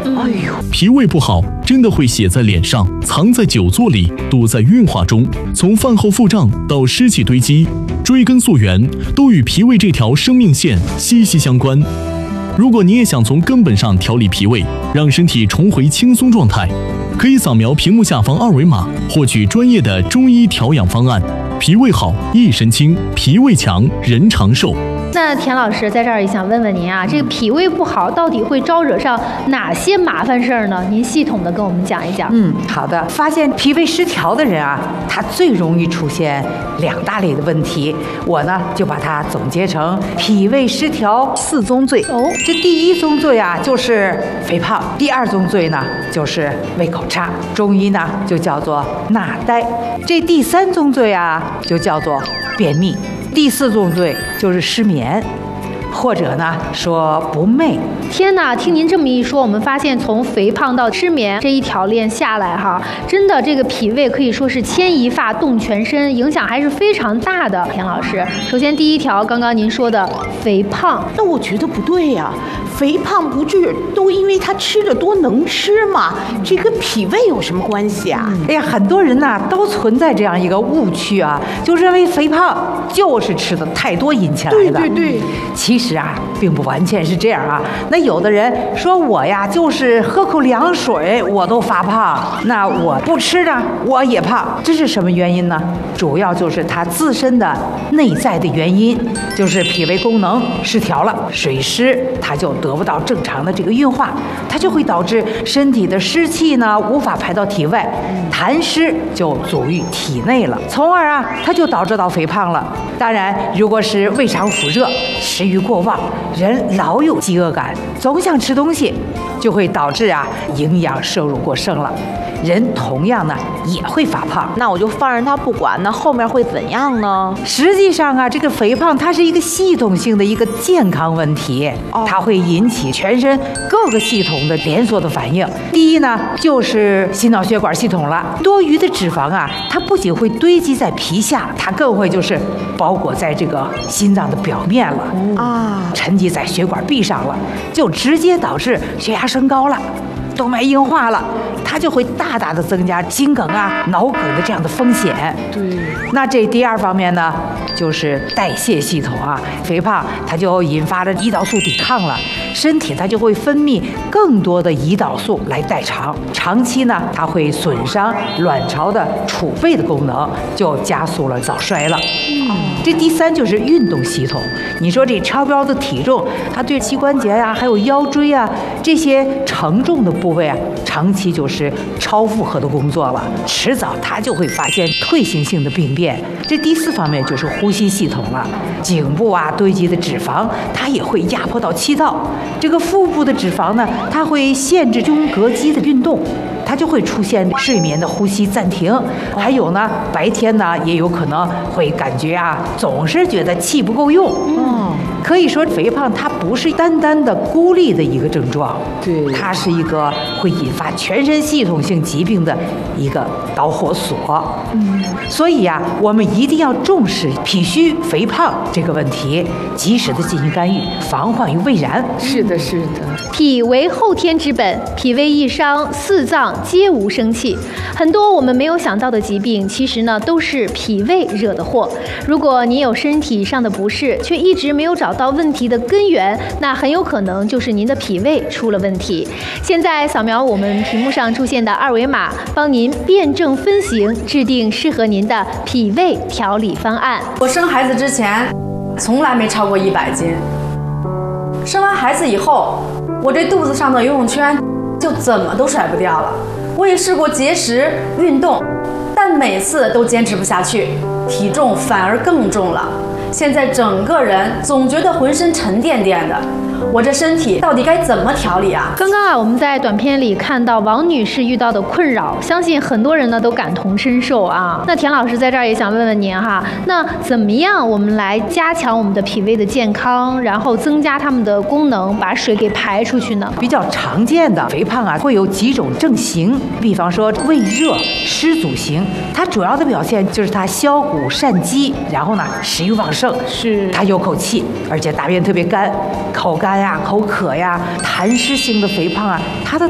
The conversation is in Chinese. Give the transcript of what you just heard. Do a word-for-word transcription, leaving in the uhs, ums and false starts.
哎呦， 脾胃不好真的会写在脸上，藏在久坐里，躲在运化中，从饭后腹胀到湿气堆积，追根溯源，都与脾胃这条生命线息息相关。如果你也想从根本上调理脾胃，让身体重回轻松状态，可以扫描屏幕下方二维码，获取专业的中医调养方案。脾胃好，一身轻；脾胃强，人长寿。 那田老师在这儿也想问问您啊，这个脾胃不好到底会招惹上哪些麻烦事儿呢？您系统的跟我们讲一讲。 嗯，好的。发现脾胃失调的人啊，他最容易出现两大类的问题，我呢就把它总结成脾胃失调四宗罪。哦，这第一宗罪啊就是肥胖，第二宗罪呢就是胃口差，中医呢就叫做纳呆，这第三宗罪啊就叫做便秘。第四宗罪就是失眠，或者呢说不寐。 天哪，听您这么一说，我们发现从肥胖到失眠这一条链下来哈，真的这个脾胃可以说是牵一发动全身，影响还是非常大的。田老师，首先第一条，刚刚您说的肥胖， 那我觉得不对呀、啊，肥胖不是都因为他吃的多能吃吗？这跟脾胃有什么关系啊？ 嗯、哎呀，很多人呐都存在这样一个误区啊，就认为肥胖就是吃的太多引起来的。 对对对， 其实啊，并不完全是这样啊。那有的人说我呀，就是喝口凉水我都发胖，那我不吃呢，我也胖，这是什么原因呢？主要就是他自身的内在的原因，就是脾胃功能失调了，水湿它就得不到正常的这个运化，它就会导致身体的湿气呢无法排到体外，痰湿就阻于体内了，从而啊，它就导致到肥胖了。当然，如果是胃肠腑热、食欲过旺，人老有饥饿感，总想吃东西，就会导致啊营养摄入过剩了。人同样呢也会发胖， 那我就放任他不管，那后面会怎样呢？ 实际上啊，这个肥胖它是一个系统性的一个健康问题，哦、它会引起全身各个系统的连锁的反应。第一呢，就是心脑血管系统了，多余的脂肪啊，它不仅会堆积在皮下，它更会就是包裹在这个心脏的表面了啊，沉积在血管壁上了，就直接导致血压升高了。动脉硬化了，它就会大大的增加心梗啊、脑梗的这样的风险。 对， 那这第二方面呢，就是代谢系统啊，肥胖它就引发了胰岛素抵抗了，身体它就会分泌更多的胰岛素来代偿，长期呢，它会损伤卵巢的储备的功能，就加速了早衰了。嗯，这第三就是运动系统。你说这超标的体重，它对膝关节呀、啊，还有腰椎啊这些承重的部位啊，长期就是超负荷的工作了，迟早它就会发现退行性的病变。这第四方面就是呼吸系统了，颈部啊堆积的脂肪，它也会压迫到气道。这个腹部的脂肪呢，它会限制胸膈肌的运动，它就会出现睡眠的呼吸暂停。还有呢，白天呢也有可能会感觉啊，总是觉得气不够用。嗯，可以说肥胖它不是单单的孤立的一个症状， 对， 它是一个会引发全身系统性疾病的一个导火索。嗯，所以呀、啊，我们一定要重视脾虚肥胖这个问题，及时的进行干预，防患于未然。 是的，是的。 脾为后天之本，脾胃一伤，四脏皆无生气。很多我们没有想到的疾病，其实呢都是脾胃惹的祸。如果你有身体上的不适，却一直没有找到问题的根源，那很有可能就是您的脾胃出了问题。现在扫描我们屏幕上出现的二维码，帮您辨证分型，制定适合您的脾胃调理方案。 我生孩子之前从来没超过一百斤，生完孩子以后，我这肚子上的游泳圈就怎么都甩不掉了。我也试过节食运动，但每次都坚持不下去，体重反而更重了。现在整个人总觉得浑身沉甸甸的，我这身体到底该怎么调理啊？ 刚刚啊，我们在短片里看到王女士遇到的困扰，相信很多人呢都感同身受啊。那田老师在这儿也想问问您哈，那怎么样我们来加强我们的脾胃的健康，然后增加它们的功能，把水给排出去呢？ 比较常见的肥胖啊，会有几种症型，比方说胃热、湿阻型，它主要的表现就是它消谷善饥，然后呢食欲旺盛， 是它有口气，而且大便特别干，口干呀、口渴呀。痰湿性的肥胖啊，它的